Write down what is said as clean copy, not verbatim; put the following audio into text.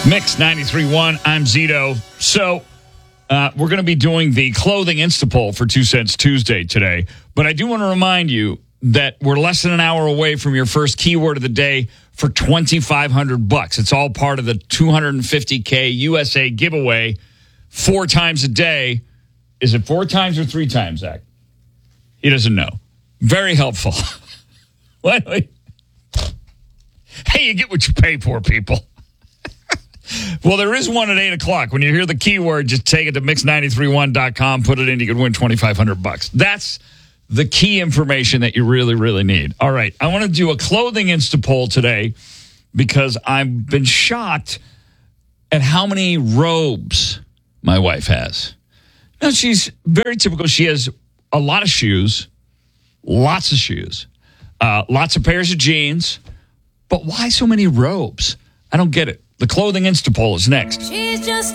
Mix 93.1, I'm Zito. So we're going to be doing the clothing Instapoll for 2 Cents Tuesday today. But I do want to remind you that we're less than an hour away from your first keyword of the day for $2,500. It's all part of the $250K USA giveaway 4 times a day. Is it 4 times or 3 times, Zach? He doesn't know. Very helpful. Hey, you get what you pay for, people. Well, there is one at 8 o'clock. When you hear the keyword, just take it to mix931.com, put it in, you can win $2,500. That's the key information that you really, really need. All right, I want to do a clothing Instapoll today because I've been shocked at how many robes my wife has. Now, she's very typical. She has a lot of shoes, lots of shoes, lots of pairs of jeans, but why so many robes? I don't get it. The clothing Instapoll is next. She's just